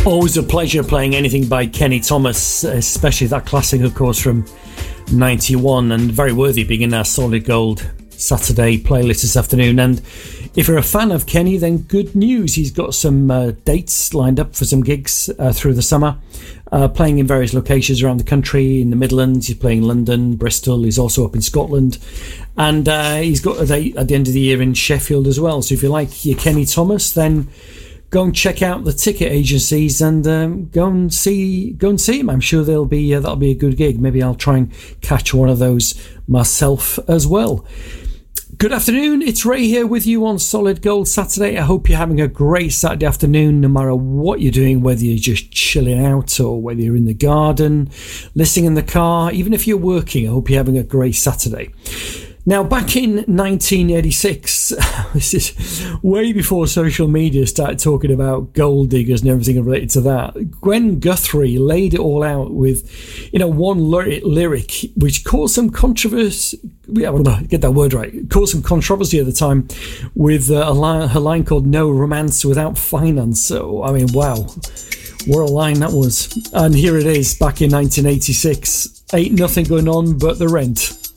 Always a pleasure playing anything by Kenny Thomas, especially that classic, of course, from 91, and very worthy being in our Solid Gold Saturday playlist this afternoon. And if you're a fan of Kenny, then good news. He's got some dates lined up for some gigs through the summer, playing in various locations around the country. In the Midlands, he's playing London, Bristol. He's also up in Scotland. And he's got a date at the end of the year in Sheffield as well. So if you like your Kenny Thomas, then go and check out the ticket agencies and go and see him. I'm sure that'll be a good gig. Maybe I'll try and catch one of those myself as well. Good afternoon, it's Ray here with you on Solid Gold Saturday. I hope you're having a great Saturday afternoon, no matter what you're doing, whether you're just chilling out or whether you're in the garden, listening in the car, even if you're working. I hope you're having a great Saturday. Now, back in 1986, this is way before social media started talking about gold diggers and everything related to that, Gwen Guthrie laid it all out with, one lyric which caused some controversy. Get that word right. Caused some controversy at the time with her line called "No Romance Without Finance." So, I mean, wow, what a line that was. And here it is, back in 1986. Ain't nothing going on but the rent.